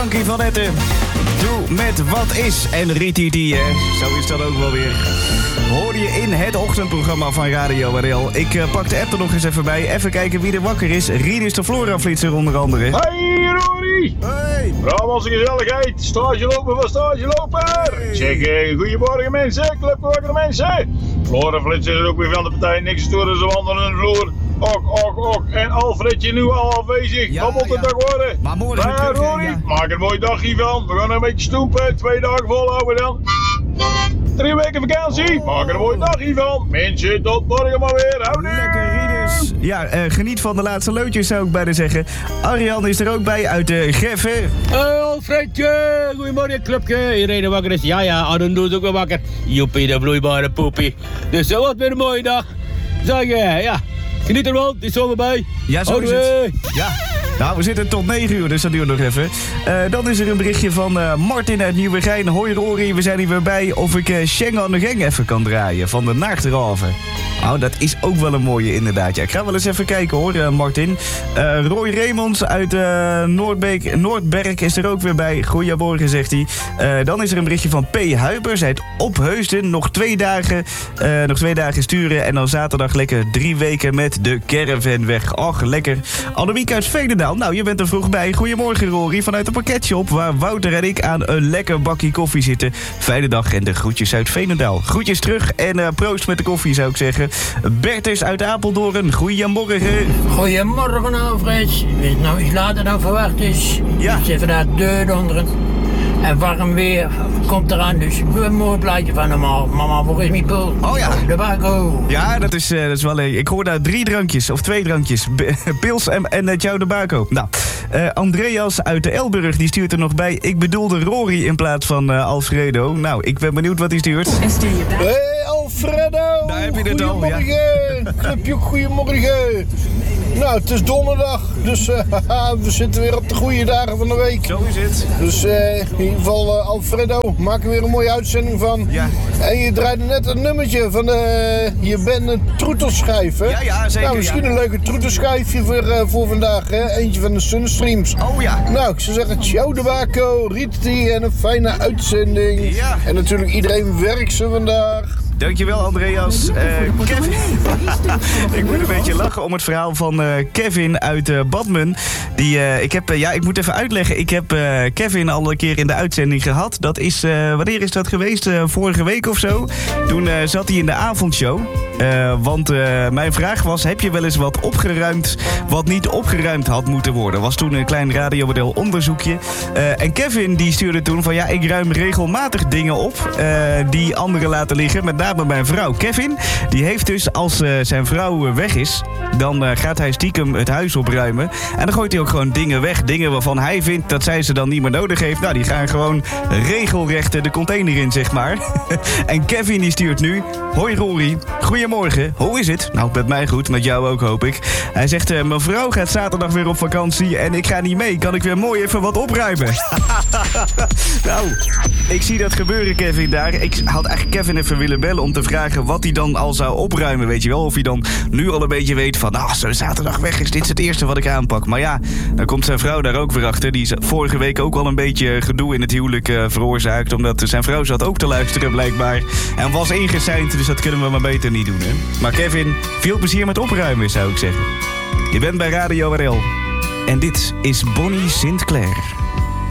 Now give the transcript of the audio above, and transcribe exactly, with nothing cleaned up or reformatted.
Frankie van Etten. Doe met wat is. En Rititi, hè. Zo is dat ook wel weer. Hoor je in het ochtendprogramma van Radio R L. Ik uh, pak de app er nog eens even bij. Even kijken wie er wakker is. Rien is de Flora-flitser onder andere. Hey Rory! Hey! Brabantse gezelligheid. Stage lopen van stage loper. Hey. Zeg, uh, goedemorgen mensen. Club wakkere mensen. Flora-flitser is ook weer van de partij. Niks storen, ze wandelen de vloer. Ok, ok, ok. En Alfredje nu al afwezig. Ja, Wat moet het ja. dag worden? Maar morgen Maar terug, Rory, ja. maak er een mooi dagje van. We gaan een beetje stoepen. Twee dagen volhouden dan. Drie weken vakantie. Oh. Maak er een mooi dagje van. Mensen, tot morgen maar weer. Houdoe. Lekker, Rinus. Ja, uh, geniet van de laatste loodjes zou ik bijna zeggen. Arjan is er ook bij uit de uh, Geffen. Hey Alfredje, goedemorgen clubje. Iedereen wakker is. Ja, ja, Arden doet ook wel wakker. Joepie, de vloeibare poepie. Dus zo wat weer een mooie dag. Zeg je, ja. Geniet er wel, het is zo voorbij. Ja, zo is het. Ja. Nou, we zitten tot negen uur, dus dat duurt nog even. Uh, dan is er een berichtje van uh, Martin uit Nieuwegein. Hoi Rory, we zijn hier weer bij of ik uh, Schengen aan de Gang even kan draaien van de Naachterhaven. Nou, dat is ook wel een mooie inderdaad. Ja, ik ga wel eens even kijken hoor, uh, Martin. Uh, Roy Remonds uit uh, Noordbeek, Noordberg is er ook weer bij. Goeiemorgen, zegt hij. Uh, dan is er een berichtje van P. Huibers uit Opheusden. Nog twee dagen, uh, nog twee dagen sturen en dan zaterdag lekker drie weken met de caravan weg. Och, lekker. Annemiek uit Veenendaal. Nou, je bent er vroeg bij. Goedemorgen, Rory. Vanuit de pakketshop waar Wouter en ik aan een lekker bakje koffie zitten. Fijne dag en de groetjes uit Veenendaal. Groetjes terug en uh, proost met de koffie, zou ik zeggen. Bertus uit Apeldoorn. Goedemorgen. Goedemorgen, Alfred. Weet je nou iets later dan verwacht is? Ja. Ik zit vandaag deur onder en warm weer komt eraan, dus ik doe een mooi plaatje van hem. Mama, waar is mijn pul? Oh ja. De bako. Ja, dat is, uh, dat is wel... Uh, ik hoor daar drie drankjes, of twee drankjes. B- Pils en, en uh, Ciao de Bako. Nou, uh, Andreas uit de Elburg, die stuurt er nog bij. Ik bedoelde Rory in plaats van uh, Alfredo. Nou, ik ben benieuwd wat hij stuurt. Hey Alfredo! Daar heb je het al, ja. Goedemorgen! Clubje, goedemorgen! Nou, het is donderdag, dus uh, we zitten weer op de goede dagen van de week. Zo is het. Dus uh, in ieder geval uh, Alfredo, maak er weer een mooie uitzending van. Ja. En je draaide net een nummertje van de, je bent een troetelschijf, hè? Ja, ja, zeker, Nou, misschien ja. een leuke troetelschijfje voor, uh, voor vandaag, hè? Eentje van de Sunstreams. Oh ja. Nou, ik zou zeggen, ciao de Bako, Riti en een fijne uitzending. Ja. En natuurlijk iedereen werkt ze vandaag. Dankjewel, Andreas. Uh, Kevin. Ik moet een beetje lachen om het verhaal van uh, Kevin uit uh, Badmen. Die, uh, ik, heb, uh, ja, ik moet even uitleggen. Ik heb uh, Kevin al een keer in de uitzending gehad. Dat is, uh, wanneer is dat geweest? Uh, vorige week of zo. Toen uh, zat hij in de avondshow. Uh, want uh, mijn vraag was, heb je wel eens wat opgeruimd wat niet opgeruimd had moeten worden? Was toen een klein radiomodel onderzoekje. Uh, en Kevin die stuurde toen van ja, ik ruim regelmatig dingen op uh, die anderen laten liggen. Met name mijn vrouw. Kevin, die heeft dus als uh, zijn vrouw weg is, dan uh, gaat hij stiekem het huis opruimen. En dan gooit hij ook gewoon dingen weg. Dingen waarvan hij vindt dat zij ze dan niet meer nodig heeft. Nou, die gaan gewoon regelrecht de container in, zeg maar. En Kevin die stuurt nu, hoi Rory, goedemorgen, hoe is het? Nou, met mij goed, met jou ook hoop ik. Hij zegt, uh, mijn vrouw gaat zaterdag weer op vakantie en ik ga niet mee. Kan ik weer mooi even wat opruimen? Nou, ik zie dat gebeuren, Kevin, daar. Ik had eigenlijk Kevin even willen bellen om te vragen wat hij dan al zou opruimen, weet je wel. Of hij dan nu al een beetje weet van, nou, als ze zaterdag weg is, dit is het eerste wat ik aanpak. Maar ja, dan komt zijn vrouw daar ook weer achter. Die is vorige week ook al een beetje gedoe in het huwelijk uh, veroorzaakt. Omdat zijn vrouw zat ook te luisteren, blijkbaar. En was ingeseind, dus dat kunnen we maar beter niet doen, hè. Maar Kevin, veel plezier met opruimen, zou ik zeggen. Je bent bij Radio R L. En dit is Bonnie Sinclair.